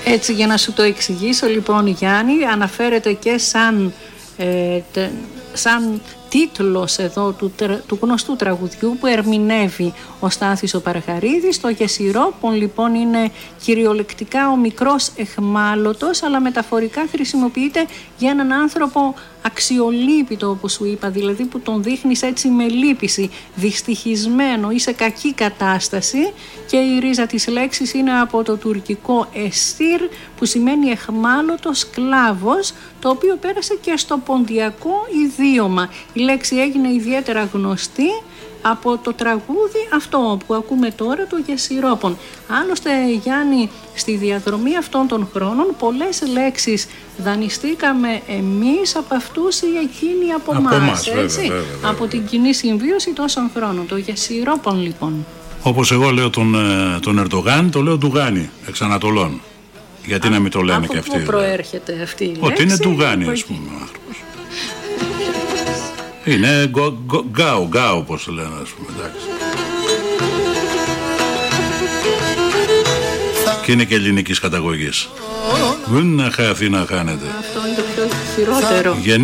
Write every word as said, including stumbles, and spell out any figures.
Έτσι, για να σου το εξηγήσω λοιπόν, Γιάννη, αναφέρεται και σαν, ε, τε, σαν τίτλος εδώ του, του γνωστού τραγουδιού που ερμηνεύει ο Στάθης ο Παραχαρίδης. Το Γεσιρόπον λοιπόν είναι κυριολεκτικά ο μικρός εχμάλωτος, αλλά μεταφορικά χρησιμοποιείται για έναν άνθρωπο αξιολύπητο, όπως σου είπα, δηλαδή που τον δείχνεις έτσι με λύπηση, δυστυχισμένο ή σε κακή κατάσταση, και η ρίζα της λέξης είναι από το τουρκικό εστίρ, που σημαίνει εχμάλωτος, σκλάβος, το οποίο πέρασε και στο ποντιακό ιδίωμα. Η λέξη έγινε ιδιαίτερα γνωστή από το τραγούδι αυτό που ακούμε τώρα, το Γεσιρόπον. Άλλωστε, Γιάννη, στη διαδρομή αυτών των χρόνων πολλές λέξεις δανειστήκαμε εμείς από αυτούς ή εκείνοι από, από εμάς, μας, έτσι, βέβαια, βέβαια, βέβαια. Από την κοινή συμβίωση τόσων χρόνων. Το Γεσιρόπον λοιπόν. Όπως εγώ λέω τον, τον Ερντογάν, το λέω Ντουγάνι εξ Ανατολών. Γιατί Α, να μην το λένε και αυτοί. Από πού προέρχεται αυτή η λέξη? Ότι είναι Ντουγάνι, ας πούμε, ο άνθρωπος. Είναι γκάου, γκάου όπως λένε, ας πούμε, εντάξει. Και είναι και ελληνικής καταγωγής. Δεν να χαθεί να χάνεται. Αυτό είναι το πιο χειρότερο.